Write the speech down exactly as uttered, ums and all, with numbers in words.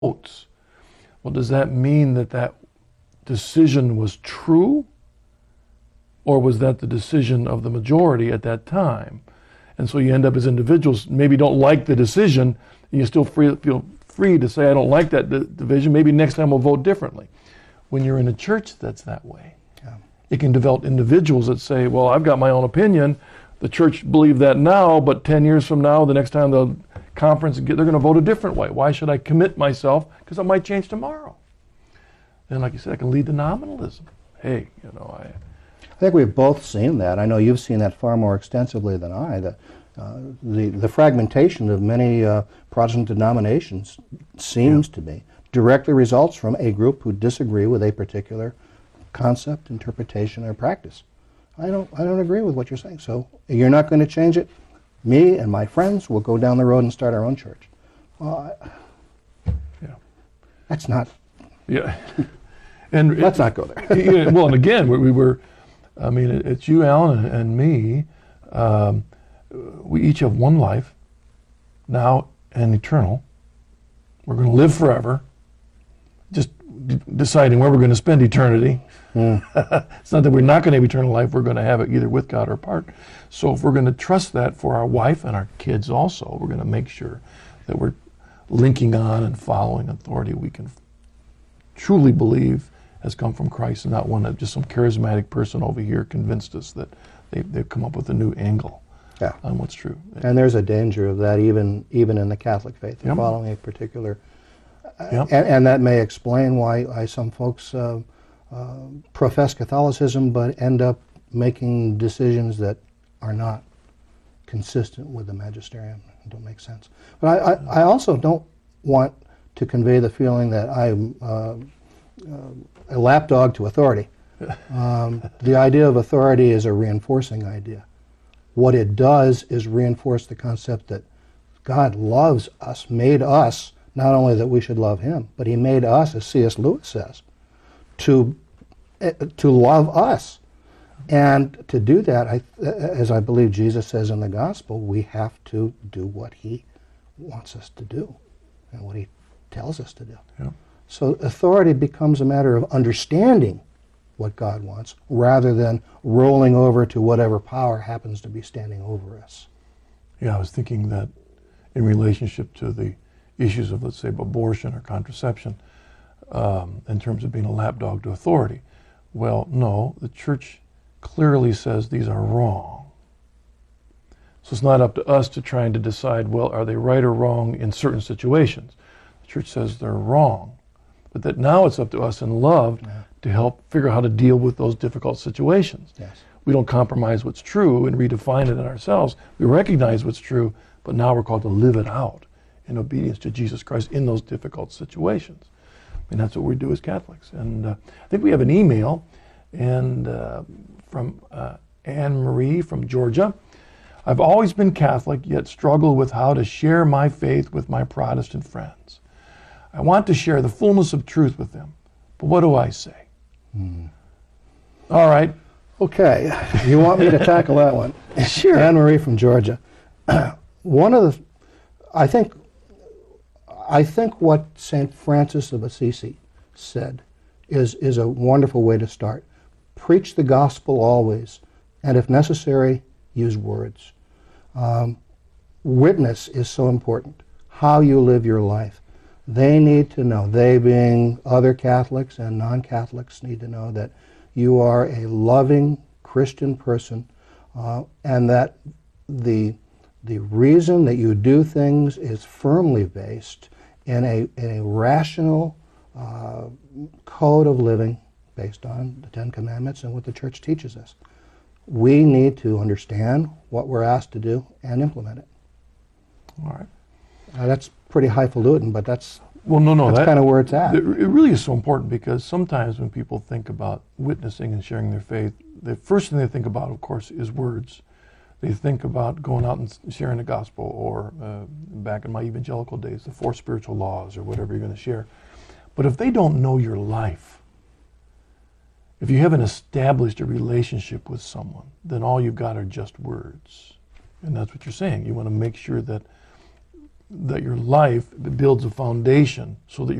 votes. Well, does that mean that that decision was true? Or was that the decision of the majority at that time? And so you end up as individuals, maybe don't like the decision, and you still free, feel free to say, I don't like that d- division, maybe next time we'll vote differently. When you're in a church that's that way, yeah. It can develop individuals that say, well, I've got my own opinion, the church believe that now, but ten years from now, the next time the conference, they're going to vote a different way. Why should I commit myself? Because it might change tomorrow. And like you said, I can lead to nominalism. Hey, you know, I... I think we've both seen that. I know you've seen that far more extensively than I. The, uh, the, the fragmentation of many uh, Protestant denominations seems yeah. to be directly results from a group who disagree with a particular concept, interpretation, or practice. I don't, I don't agree with what you're saying. So you're not going to change it. Me and my friends will go down the road and start our own church. Well, I, yeah. that's not... Yeah. And let's it, not go there. yeah, well, and again, we, we were... I mean, it's you, Alan, and me. Um, we each have one life, now and eternal. We're going to live forever. Just d- deciding where we're going to spend eternity. Mm. It's not that we're not going to have eternal life. We're going to have it either with God or apart. So if we're going to trust that for our wife and our kids also, we're going to make sure that we're linking on and following authority we can f- truly believe has come from Christ, and not one that just some charismatic person over here convinced us that they, they've come up with a new angle yeah. on what's true. And there's a danger of that even even in the Catholic faith, yep. following a particular... Yep. And, and that may explain why, why some folks uh, uh, profess Catholicism but end up making decisions that are not consistent with the magisterium, don't make sense. But I, I, I also don't want to convey the feeling that I'm uh, uh, a lapdog to authority. Um, the idea of authority is a reinforcing idea. What it does is reinforce the concept that God loves us, made us, not only that we should love him, but he made us, as C S Lewis says, to, uh, to love us. And to do that, I, as I believe Jesus says in the gospel, we have to do what he wants us to do and what he tells us to do. Yeah. So authority becomes a matter of understanding what God wants rather than rolling over to whatever power happens to be standing over us. Yeah, I was thinking that in relationship to the issues of, let's say, abortion or contraception, um, in terms of being a lapdog to authority. Well, no, the church clearly says these are wrong. So it's not up to us to trying to decide, well, are they right or wrong in certain situations? The church says they're wrong. But that now it's up to us in love yeah. to help figure out how to deal with those difficult situations. Yes. We don't compromise what's true and redefine it in ourselves. We recognize what's true, but now we're called to live it out in obedience to Jesus Christ in those difficult situations. And that's what we do as Catholics. And uh, I think we have an email and uh, from uh, Anne Marie from Georgia. I've always been Catholic, yet struggle with how to share my faith with my Protestant friends. I want to share the fullness of truth with them, but what do I say? Hmm. All right. Okay, you want me to tackle that one? Sure. Anne Marie from Georgia. One of the, I think, I think what Saint Francis of Assisi said is, is a wonderful way to start. Preach the gospel always, and if necessary, use words. Um, witness is so important. How you live your life. They need to know, they being other Catholics and non-Catholics need to know that you are a loving Christian person uh, and that the, the reason that you do things is firmly based in a, in a rational uh, code of living based on the Ten Commandments and what the Church teaches us. We need to understand what we're asked to do and implement it. All right. Uh, that's pretty highfalutin, but that's well, no, no, that's that, kind of where it's at. It really is so important because sometimes when people think about witnessing and sharing their faith, the first thing they think about, of course, is words. They think about going out and sharing the gospel, or uh, back in my evangelical days, the four spiritual laws, or whatever you're going to share. But if they don't know your life, if you haven't established a relationship with someone, then all you've got are just words. And that's what you're saying. You want to make sure that that your life builds a foundation so that